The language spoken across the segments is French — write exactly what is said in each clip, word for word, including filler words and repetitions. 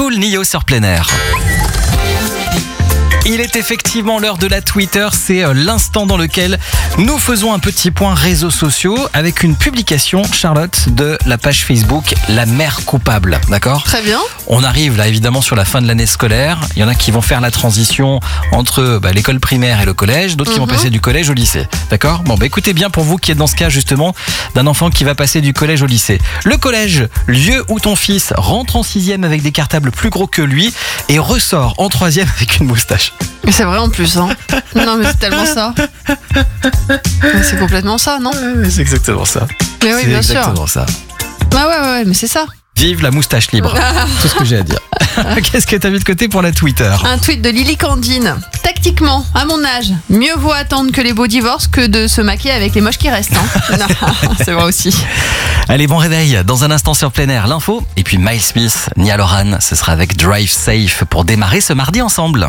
Soul Nio sur plein air. Il est effectivement l'heure de la Twitter, c'est l'instant dans lequel nous faisons un petit point réseaux sociaux avec une publication, Charlotte, de la page Facebook La Mère Coupable, d'accord ? Très bien. On arrive là évidemment sur la fin de l'année scolaire, il y en a qui vont faire la transition entre bah, l'école primaire et le collège, d'autres mm-hmm. qui vont passer du collège au lycée, d'accord ? Bon bah écoutez bien pour vous qui êtes dans ce cas justement d'un enfant qui va passer du collège au lycée. Le collège, lieu où ton fils rentre en sixième avec des cartables plus gros que lui et ressort en troisième avec une moustache. Mais c'est vrai en plus, hein. Non mais c'est tellement ça. Mais c'est complètement ça, non ? Ouais, c'est exactement ça. Mais oui, c'est bien exactement sûr. ça. Ah ouais, ouais, ouais, mais c'est ça. Vive la moustache libre. Tout ce que j'ai à dire. Qu'est-ce que t'as mis de côté pour la Twitter ? Un tweet de Lily Candine. Tactiquement, à mon âge, mieux vaut attendre que les beaux divorcent que de se maquiller avec les moches qui restent. Hein. Non, c'est vrai aussi. Allez, bon réveil. Dans un instant sur plein air, l'info. Et puis Miles Smith, Nia Loran, ce sera avec Drive Safe pour démarrer ce mardi ensemble.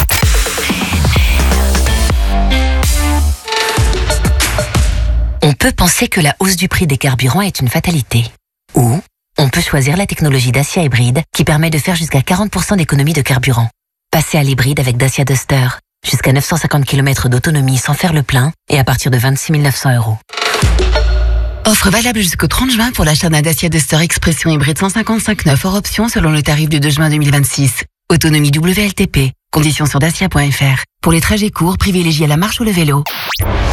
On peut penser que la hausse du prix des carburants est une fatalité. Ou on peut choisir la technologie Dacia Hybride qui permet de faire jusqu'à quarante pour cent d'économie de carburant. Passez à l'hybride avec Dacia Duster. Jusqu'à neuf cent cinquante kilomètres d'autonomie sans faire le plein et à partir de vingt-six mille neuf cents euros. Offre valable jusqu'au trente juin pour l'achat d'un Dacia Duster Expression hybride cent cinquante-cinq neuf hors option selon le tarif du deux juin deux mille vingt-six. Autonomie W L T P. Conditions sur dacia point f r. Pour les trajets courts, privilégiez la marche ou le vélo.